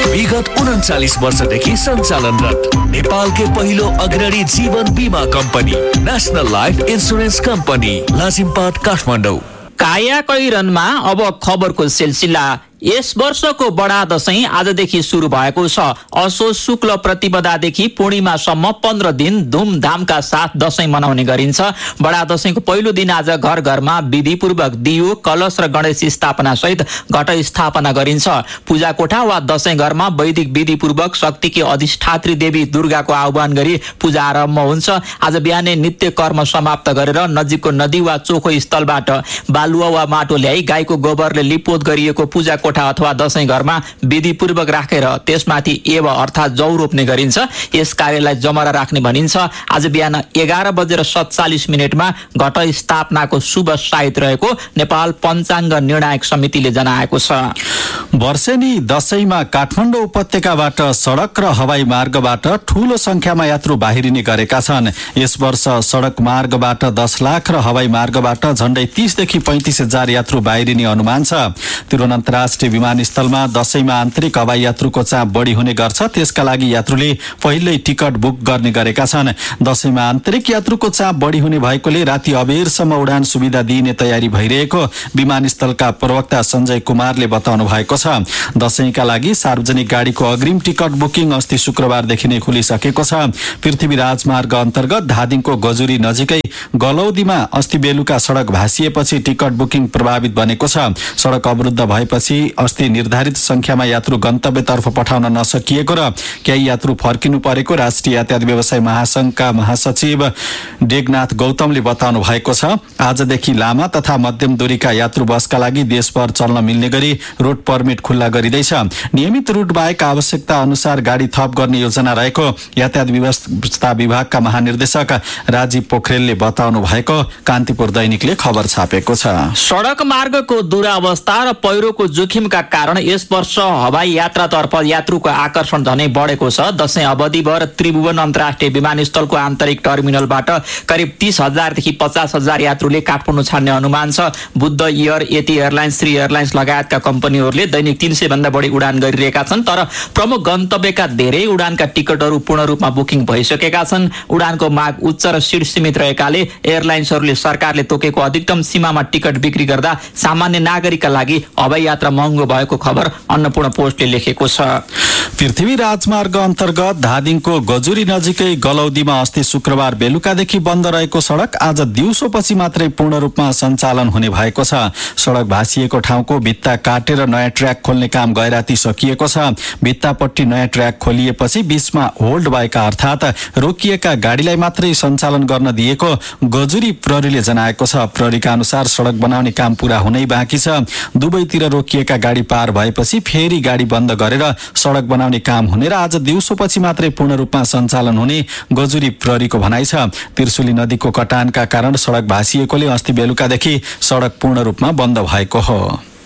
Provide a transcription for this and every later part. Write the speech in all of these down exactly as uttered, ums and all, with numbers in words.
विगत उन्चालीस वर्षदेखि सञ्चालनरत नेपालकै पहिलो अग्रणी जीवन बीमा company national life insurance company Lazimpat Kathmandu. काया कैरनमा अब खबरको सिलसिला। यस वर्षको बडा दशैं आजदेखि सुरु भएको छ। असोज शुक्ल प्रतिपदादेखि पूर्णिमासम्म पन्ध्र दिन धुमधामका साथ दशैं मनाउने गरिन्छ। बडा दशैंको पहिलो दिन आज घर घरमा विधिपूर्वक दियो, कलश र गणेश स्थापना सहित घट स्थापना गरिन्छ। पूजा कोठा वा दशैं घरमा वैदिक विधिपूर्वक शक्तिकी अधिष्ठात्री देवी दुर्गाको आह्वान गरी पूजा आरम्भ हुन्छ। आज बिहानै नित्य कर्म समाप्त गरेर नजिकको नदी वा चोखो स्थलबाट बालुवा वा माटो ल्याई गाईको गोबरले लिपोत गरिएको पूजा कोठा अथवा दशैं घरमा विधिपूर्वक राखेर त्यसमाथि एव अर्थात जौ रोप्ने गरिन्छ। यस कार्यलाई जमरा राख्ने भनिन्छ। आज बिहान एघार बजेर सत्तालिस मिनटमा घट स्थापनाको शुभ साइत रहेको नेपाल पञ्चाङ्ग निर्णायक समितिले जनाएको छ। वर्षेनी दशैंमा काठमाडौँ उपत्यकाबाट सडक र हवाई मार्गबाट ठूलो संख्यामा यात्रु बाहिरिने गरेका छन्। यस वर्ष सडक मार्गबाट दस लाख र हवाई मार्गबाट झण्डै तीसदेखि पैंतिस हजार यात्रु बाहिरिने अनुमान छ। तिरुवनन्तपुर विमानस्थलमा दशैंमा आन्तरिक हवाई यात्रुको चाप बढी हुने गर्छ। त्यसका लागि यात्रुले पहिल्यै टिकट बुक गर्ने गरेका छन्। दशैंमा आन्तरिक यात्रुको चाप बढी हुने भएकोले राति अबेरसम्म उडान सुविधा दिइने तयारी भइरहेको विमानस्थलका प्रवक्ता सञ्जय कुमारले बताउनु भएको छ। दशैंका लागि सार्वजनिक गाडीको अग्रिम टिकट बुकिङ अस्ति शुक्रबारदेखि नै खुलिसकेको छ। पृथ्वी राजमार्ग अन्तर्गत धादिङको गजुरी नजिकै गलौदीमा अस्ति बेलुका सडक भासिएपछि टिकट बुकिङ प्रभावित बनेको छ। सडक अवरुद्ध भएपछि अस्ति निर्धारित संख्यामा यात्रु गन्तव्यतर्फ पठाउन नसकिएको र केही यात्रु फर्किनु परेको राष्ट्रिय यातायात व्यवसाय महासंघका महासचिव डेगनाथ गौतमले बताउनु भएको छ। आजदेखि लामा तथा मध्यम दूरीका यात्रु बसका लागि देशभर चल्न मिल्ने गरी रोड पर्मिट खुल्ला गरिँदैछ। नियमित रूट बाहेक आवश्यकता अनुसार गाडी थप गर्ने योजना रहेको यातायात व्यवस्था विभागका महानिर्देशक राजीव पोखरेलले बताउनु भएको कान्तिपुर दैनिकले खबर छापेको छ। सडक मार्गको दुरावस्था र पहिरोको जोखिमका कारण यस वर्ष हवाई यात्रातर्फ यात्रुको आकर्षण झनै बढेको छ। दशैं अवधिभर त्रिभुवन अन्तर्राष्ट्रिय विमानस्थलको आन्तरिक टर्मिनलबाट करिब तीस हजारदेखि पचास हजार यात्रुले काठमाडौँ छाड्ने अनुमान छ। बुद्ध एयर, यति एयरलाइन्स, श्री एयरलाइन्स लगायतका कम्पनीहरूले दैनिक तीन सय भन्दा बढी उडान गरिरहेका छन्। तर प्रमुख गन्तव्यका धेरै उडानका टिकटहरू पूर्ण रूपमा बुकिङ भइसकेका छन्। उडानको माग उच्च र सिट सीमित रहेकाले एयरलाइन्सहरूले सरकारले तोकेको अधिकतम सीमामा टिकट बिक्री गर्दा सामान्य नागरिकका लागि हवाई यात्रा महँगो भएको खबर अन्नपूर्ण पोस्टले लेखेको छ। पृथ्वी राजमार्ग अन्तर्गत धादिङको गजुरी नजिकै गलौदीमा अस्ति शुक्रबार बेलुकादेखि बन्द रहेको सडक आज दिउँसोपछि मात्रै पूर्ण रूपमा सञ्चालन हुने भएको छ। सडक भासिएको ठाउँको भित्ता काटेर नयाँ ट्र्याक खोल्ने काम गैराती सकिएको छ। भित्तापट्टि नयाँ ट्र्याक खोलिएपछि बीचमा होल्ड भएका अर्थात रोकिएका गाडीलाई मात्रै सञ्चालन गर्न दिएको गजुरी प्रहरीले जनाएको छ। प्रहरीका अनुसार सडक बनाउने काम पूरा हुनै बाँकी छ। दुवैतिर रोकिएका गाडी पार भएपछि फेरि गाडी बन्द गरेर सडक बनाउने काम हुने र आज दिउँसोपछि मात्रै पूर्ण रूपमा सञ्चालन हुने गजुरी प्रहरीको भनाइ छ। त्रिशुली नदीको कटानका कारण सडक भासिएकोले अस्ति बेलुकादेखि सडक पूर्ण रूपमा बन्द भएको हो।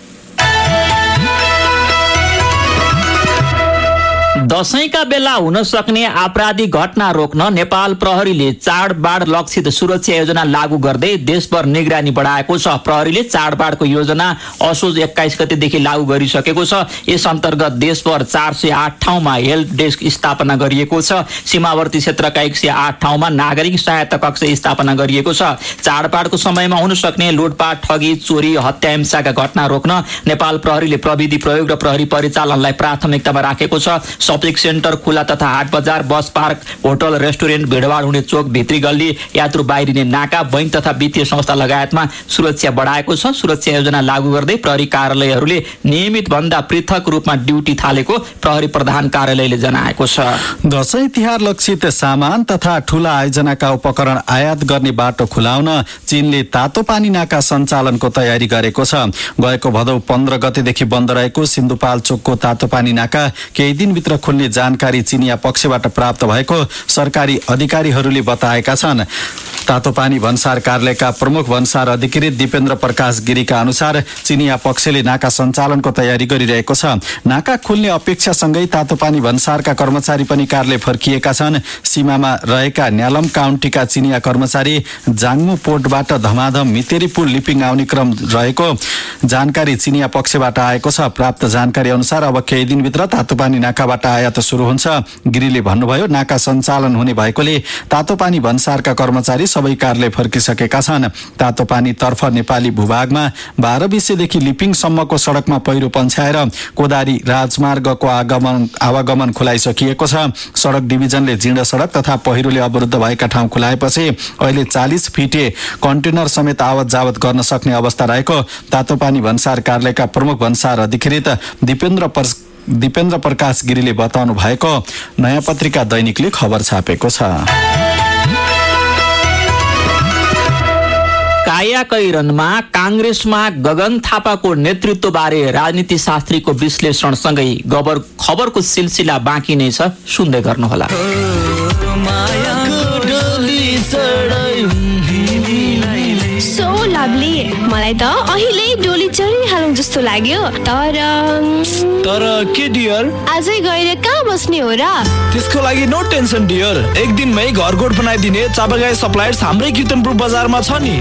दशैंका बेला हुन सक्ने आपराधिक घटना रोक्न नेपाल प्रहरीले चाडबाड लक्षित सुरक्षा योजना लागू गर्दै देशभर निगरानी बढाएको छ। प्रहरीले चाडबाडको योजना असोज एक्काइस गतेदेखि लागू गरिसकेको छ। यस अन्तर्गत देशभर चार सय आठ ठाउँमा हेल्प डेस्क स्थापना गरिएको छ। सीमावर्ती क्षेत्रका एक सय आठ ठाउँमा नागरिक सहायता कक्ष स्थापना गरिएको छ। चाडबाडको समयमा हुन सक्ने लुटपाट, ठगी, चोरी, हत्या, हिंसाका घटना रोक्न नेपाल प्रहरीले प्रविधि प्रयोग र प्रहरी परिचालनलाई प्राथमिकतामा राखेको छ। शपिङ सेन्टर खुला तथा हाट बजार, बस पार्क, होटल, रेस्टुरेन्ट, भिडभाड हुने चोक, भित्री गल्ली, यात्रु बाहिरिने नाका, बैंक तथा वित्तीय संस्था लगायतमा सुरक्षा बढाएको छ। सुरक्षा योजना लागू गर्दै प्रहरी कार्यालयहरूले नियमित भन्दा पृथक रूपमा ड्युटी थालेको प्रहरी प्रधान कार्यालयले जनाएको छ। दशैं तिहार लक्षित सामान तथा ठूला आयोजनाका उपकरण आयात गर्ने बाटो खुलाउन चीनले तातो पानी नाका सञ्चालनको तयारी गरेको छ। गएको भदौ पन्ध्र गतेदेखि बन्द रहेको सिन्धुपाल्चोकको तातो पानी नाका केही दिनभित्र खुल्ने जानकारी चिनिया पक्षबाट प्राप्त भएको सरकारी अधिकारीहरूले बताएका छन्। तातोपानी भन्सार कार्यालयका प्रमुख भन्सार अधिकृत दिपेन्द्र प्रकाश गिरीका अनुसार चिनिया पक्षले नाका सञ्चालनको तयारी गरिरहेको छ। नाका खुल्ने अपेक्षासँगै तातोपानी भन्सारका कर्मचारी पनि कार्यालय फर्किएका छन्। सीमामा रहेका न्यालम काउन्टीका चिनिया कर्मचारी जाङमु पोर्टबाट धमाधम मितेरी पुल लिपिङ आउने क्रम रहेको जानकारी चिनिया पक्षबाट आएको छ। प्राप्त जानकारी अनुसार अब केही दिनभित्र तातोपानी नाकाबाट आयात सुरु हुन्छ। गिरीले भन्नुभयो, नाका सञ्चालन हुने भएकोले तातोपानी भन्सारका कर्मचारी सबै कार्यालय फर्किसकेका छन्। तातोपानी तर्फ नेपाली भूभागमा बाह्र विषयदेखि लिपिङसम्मको सडकमा पहिरो पन्छाएर कोदारी राजमार्गको आगमन आवागमन खुलाइसकिएको छ। सडक डिभिजनले जीर्ण सडक तथा पहिरोले अवरुद्ध भएका ठाउँ खुलाएपछि अहिले चालिस फिटे कन्टेनर समेत आवत जावत गर्न सक्ने अवस्था रहेको तातोपानी भन्सार कार्यालयका प्रमुख भन्सार अधिकृत दिपेन्द्र दिपेन्द्र प्रकाश गिरीले बताउनु भएको नयाँ पत्रिका दैनिकले खबर छापेको छ। कायाकैरनमा कांग्रेसमा गगन थापाको नेतृत्वबारे राजनीति शास्त्रीको विश्लेषणसँगै गबर खबरको सिलसिला बाँकी नै छ, सुन्दै गर्नुहोला। सो लभली, मलाई त अहिले डोली चढिहालौँ जस्तो लाग्यो। तर तर के डियर, आजै गएर कहाँ बस्ने हो र? त्यसको लागि नो टेन्सन डियर, एक दिनमै घरकोट बनाइदिने चापागाई सप्लायर्स हाम्रै कीर्तनपुर बजारमा छ नि।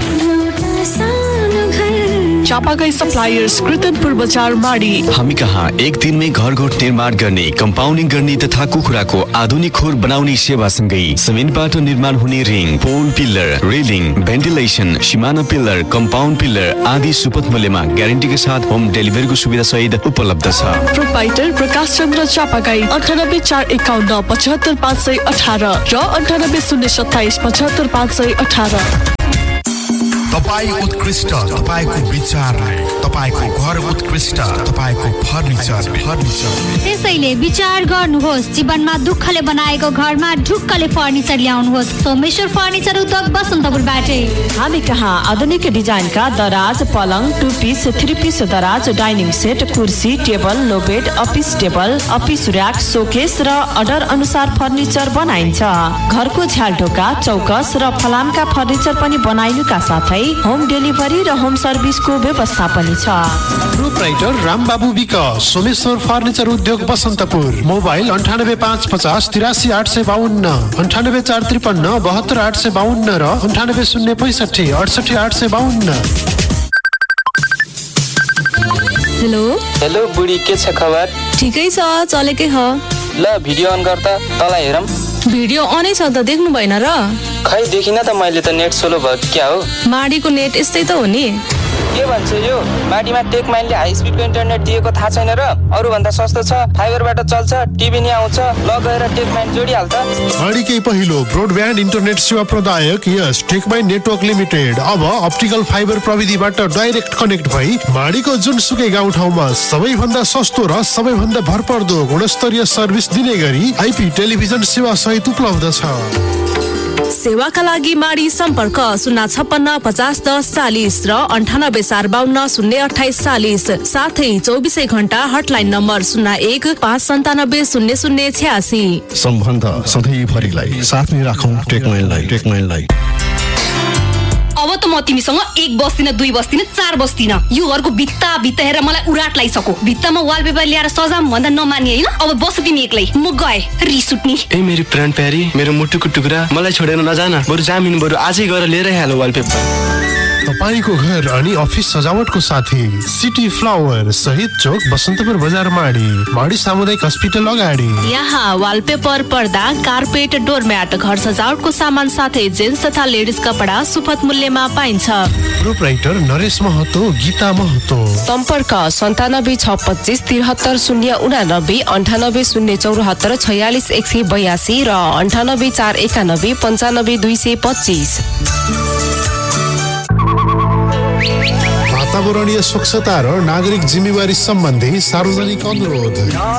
चापागाई सप्लायर्स कीर्तनपुर बजार माडी। हामी कहाँ एक दिनमै घर घोट निर्माण गर्ने, कम्पाउन्डिङ गर्ने तथा कुखुराको आधुनिक खोर बनाउने सेवासँगै सिमेन्टबाट निर्माण हुने रिङ, पोल, पिल्लर, रेलिङ, भेन्टिलेसन, सिमाना पिल्लर, कम्पाउन्ड पिल्लर आदि सुपथ मूल्यमा ग्यारेन्टीका साथ होम डेलिभरीको सुविधा सहित उपलब्ध छ। प्रोपाइटर प्रकाश चन्द्र चापागाई अन्ठानब्बे चार एकाउन्न पचहत्तर पाँच सय अठार र अन्ठानब्बे शून्य सत्ताइस पचहत्तर पाँच सय अठार। तपाईँ उत्कृष्ट, तपाईँको विचारले तपाईँको घर उत्कृष्ट, तपाईँको फर्निचर फर्निचर त्यसैले विचार गर्नुहोस्। जीवनमा दुःखले बनाएको घरमा ढुक्कले फर्निचर ल्याउनुहोस्। सोमेश्वर फर्निचर उद्योग बसन्तपुरबाटै। हामी कहाँ आधुनिक डिजाइनका दराज, पलङ, टु पिस, थ्री पिस दराज, डाइनिङ सेट, कुर्सी, टेबल, लो bed, office table, office rack, showcase र अर्डर अनुसार फर्निचर बनाइन्छ। घरको झ्यालढोका, चौकस र फलामका फर्निचर पनि बनाइनुका साथै होम डेलिभरी र होम सर्भिसको व्यवस्था पनि छ। Proprietor Rambabu week, Someshwar furniture उद्योग बसन्तपुर। मोबाइल अन्ठानब्बे पाँच पचास तिरासी आठ सय बाहन्न, अन्ठानब्बे चार त्रिपन्न बहत्तर आठ सय बाहन्न र अन्ठानब्बे शून्य पैँसठी अडसठी आठ सय बाहन्न। हेलो हेलो बुढी, के छ खबर? ठिकै छ, चलेकै हो। ल भिडियो अन गर त, तँलाई हेरौँ। भिडियो अनै छ त, देख्नु भएन र? खै देखिन त, मैले त नेट स्लो भयो क्या हो? माडीको नेट यस्तै त हो नि। के भन्छ यो? माडीमा टेक माइलले हाई स्पिडको इन्टरनेट दिएको थाहा छैन र? अरू भन्दा सस्तो छ, फाइबरबाट चल्छ, टिभी नि आउँछ। ल गएर टेक माइल जोडिहाल त। माडीकै पहिलो ब्रोडब्यान्ड इन्टरनेट सेवा प्रदायक यस टेक माइल नेटवर्क लिमिटेड अब अप्टिकल फाइबर प्रविधिबाट डाइरेक्ट कनेक्ट भई माडीको जुनसुकै गाउँठाउँमा सबैभन्दा सस्तो र सबैभन्दा भरपर्दो गुणस्तरीय सर्भिस दिने गरी आइपी टेलिभिजन सेवा सहित उपलब्ध छ। सेवाका लागि माडी सम्पर्क शून्य छप्पन्न पचास दस चालिस र अन्ठानब्बे चार बाहन्न शून्य अठाइस चालिस, साथै चौबिसै घण्टा हटलाइन नम्बर शून्य एक पाँच सन्तानब्बे शून्य शून्य छ्यासी। सम्बन्ध सधैँभरिलाई साथमै राखौँ टेकमाइललाई टेकमाइललाई। अब त म तिमीसँग एक बस्दिन, दुई बस्दिन, चार बस्दिन। यो घरको भित्ता भित्ता हेरेर मलाई उराट लागिसक्यो। भित्तामा वालपेपर ल्याएर सजाम भन्दा नमान्ने होइन। अब बस तिमी एक्लै, म गए रिस उठ्ने। ए मेरो प्राण प्यारी, मेरो मुटुको टुक्रा, मलाई छोडेर नजान। बरु जामिन, बरु आजै गएर लिएरै हाल वालपेपर। तपाईँको घर अनि अफिस सजावटको साथी सिटी फ्लावर सहित चोक बसन्तपुर बजार माडी, माडी सामुदायिक हस्पिटल अगाडि। यहाँ वालपेपर, पर्दा, कार्पेट, डोरम्याट, घर सजावटको सामान साथै जेन्ट्स तथा लेडिज कपडा सुपथ मूल्यमा पाइन्छ। प्रोप्राइटर नरेश महतो, गीता महतो। सम्पर्क सन्तानब्बे छ पच्चिस त्रिहत्तर शून्य उनानब्बे अन्ठानब्बे शून्य चौरात्तर छयालिस एक सय बयासी र अन्ठानब्बे चार एकानब्बे पन्चानब्बे दुई सय पच्चिस। वातावरणीय स्वच्छता र नागरिक जिम्मेवारी सम्बन्धी सार्वजनिक अनुरोध।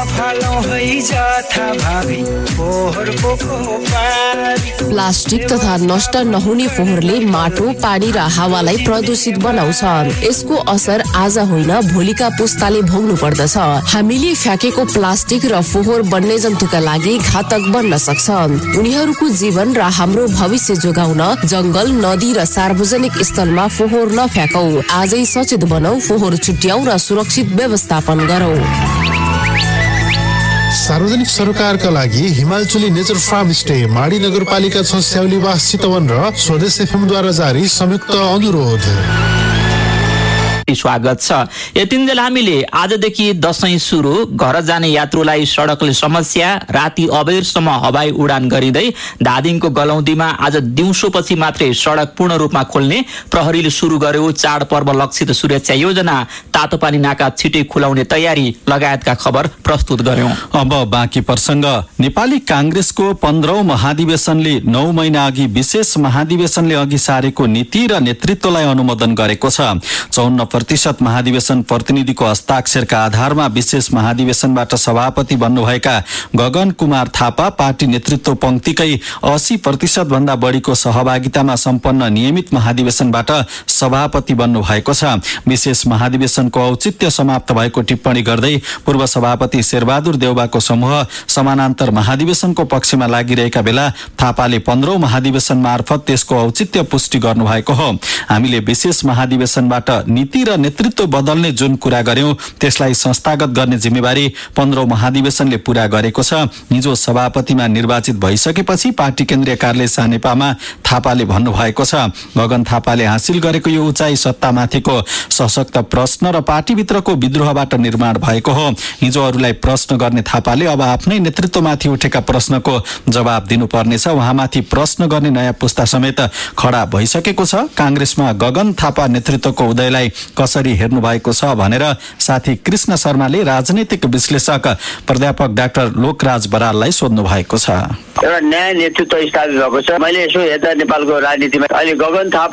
प्लास्टिक तथा नष्ट नहुने फोहोरले माटो, पानी र हावालाई प्रदूषित बनाउँछ। यसको असर आज होइन भोलिका पुस्ताले भोग्नु पर्दछ। हामीले फ्याँकेको प्लास्टिक र फोहोर वन्य जन्तुका लागि घातक बन्न सक्छ। उनीहरूको जीवन र हाम्रो भविष्य जोगाउन जंगल, नदी र सार्वजनिक स्थलमा फोहोर नफ्याँकौ। आजै सचेत बनौ, फोहोर छुट्याउ र सुरक्षित व्यवस्थापन गरौ। सार्वजनिक सरोकारका लागि हिमालचुली नेचर फार्म स्टे, माडी नगरपालिका छ, स्याउलीवास, चितवन र स्वदेश एफएम द्वारा जारी संयुक्त अनुरोध। स्वागत छ। यतिन्जेल हामीले आजदेखि दशैं सुरु, घर जाने यात्रुलाई सडकले समस्या, राति अबेरसम्म हवाई उडान गरिँदै धादिङको गलौदीमा आज दिउँसोपछि मात्रै सडक पूर्ण रूपमा खोल्ने प्रहरीले सुरु गर्यो चाडपर्व लक्षित सुरक्षा योजना, तातोपानी नाका छिटै खुलाउने तयारी लगायतका खबर प्रस्तुत गर्यौं। अब बाँकी प्रसंग। नेपाली कांग्रेसको पन्ध्रौं महाधिवेशनले नौ महिना अघि विशेष महाधिवेशनले अघि सारेको नीति र नेतृत्वलाई अनुमोदन गरेको छ। चौन्न प्रतिशत महाधिवेशन प्रतिनिधिको हस्ताक्षरका आधारमा विशेष महाधिवेशनबाट सभापति बन्नुभएका गगन कुमार थापा पार्टी नेतृत्व पंक्तिकै अस्सी प्रतिशत भन्दा बढीको सहभागितामा सम्पन्न नियमित महाधिवेशनबाट सभापति बन्नु भएको छ। विशेष महाधिवेशनको औचित्य समाप्त भएको टिप्पणी गर्दै पूर्व सभापति शेरबहादुर देउबाको समूह समानान्तर महाधिवेशनको पक्षमा लागिरहेका बेला थापाले पन्ध्रौं महाधिवेशन मार्फत त्यसको औचित्य पुष्टि गर्नुभएको हो। हामीले विशेष महाधिवेशनबाट नीति र नेतृत्व बदल्ने जुन कुरा गर्यौं त्यसलाई संस्थागत गर्ने जिम्मेवारी पन्ध्रौं महाधिवेशनले पूरा गरेको छ। हिजो सभापतिमा निर्वाचित भइसकेपछि पार्टी केन्द्रीय कार्यालय सानेपामा थापाले भन्नुभएको छ। गगन थापाले हासिल गरेको यो उचाइ सत्तामाथिको सशक्त प्रश्न र पार्टीभित्रको विद्रोहबाट निर्माण भएको हो। हिजो अरूलाई प्रश्न गर्ने थापाले अब आफ्नै नेतृत्वमाथि उठेका प्रश्नको जवाब दिनुपर्नेछ। उहाँमाथि प्रश्न गर्ने नयाँ पुस्ता समेत खडा भइसकेको छ। कांग्रेसमा गगन थापा नेतृत्वको उदयलाई कसरी हेर्नु भएको छ भनेर साथी कृष्ण शर्माले राजनीतिक विश्लेषक प्राध्यापक डाक्टर लोकराज बराललाई सोध्नु भएको छ। एउटा नयाँ नेतृत्व स्थापित भएको छ। मैले यसो हेर्दा नेपालको राजनीतिमा अहिले गगन थापा